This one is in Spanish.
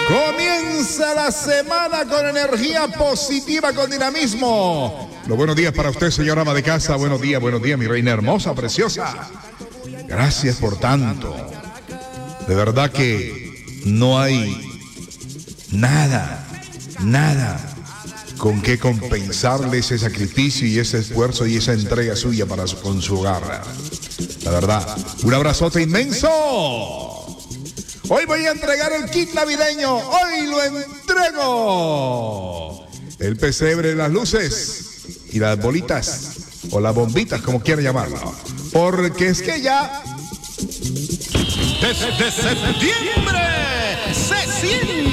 Comienza la semana con energía positiva, con dinamismo. Los buenos días para usted, señora ama de casa. Buenos días, mi reina hermosa, preciosa. Gracias por tanto. De verdad que no hay nada con qué compensarle ese sacrificio y ese esfuerzo y esa entrega suya con su hogar. La verdad, un abrazote inmenso. Hoy voy a entregar el kit navideño. Hoy lo entrego. El pesebre, las luces y las bolitas o las bombitas, como quieran llamarlo. Porque es que ya desde septiembre se siente